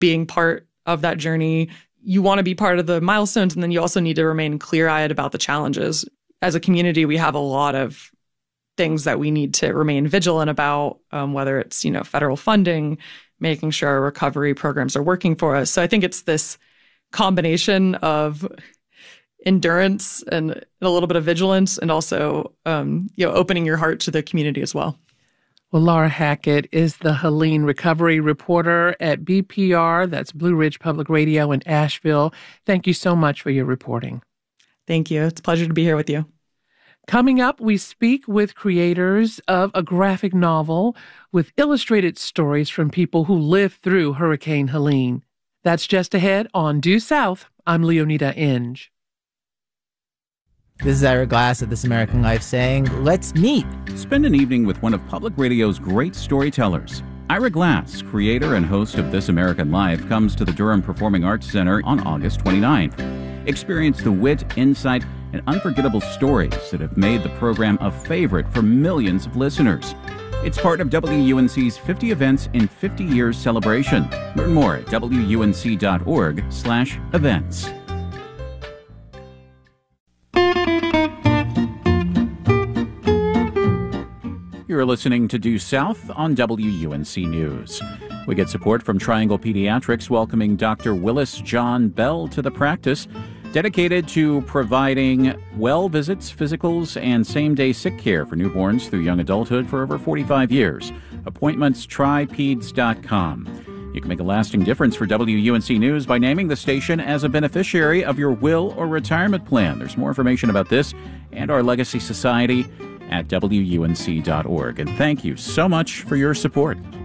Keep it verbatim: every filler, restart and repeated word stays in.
being part of that journey. You want to be part of the milestones, and then you also need to remain clear-eyed about the challenges. As a community, we have a lot of things that we need to remain vigilant about, um, whether it's, you know, federal funding, making sure our recovery programs are working for us. So I think it's this combination of endurance and a little bit of vigilance, and also, um, you know, opening your heart to the community as well. Well, Laura Hackett is the Helene Recovery Reporter at B P R, that's Blue Ridge Public Radio in Asheville. Thank you so much for your reporting. Thank you. It's a pleasure to be here with you. Coming up, we speak with creators of a graphic novel with illustrated stories from people who lived through Hurricane Helene. That's just ahead on Due South. I'm Leonida Inge. This is Ira Glass of This American Life saying, let's meet. Spend an evening with one of Public Radio's great storytellers. Ira Glass, creator and host of This American Life, comes to the Durham Performing Arts Center on August twenty-ninth. Experience the wit, insight, and unforgettable stories that have made the program a favorite for millions of listeners. It's part of W U N C's fifty Events in fifty Years celebration. Learn more at W U N C dot org slash events. You're listening to Due South on W U N C News. We get support from Triangle Pediatrics, welcoming Doctor Willis John Bell to the practice, dedicated to providing well visits, physicals, and same-day sick care for newborns through young adulthood for over forty-five years. Appointments, try peds dot com. You can make a lasting difference for W U N C News by naming the station as a beneficiary of your will or retirement plan. There's more information about this and our Legacy Society at W U N C dot org. And thank you so much for your support.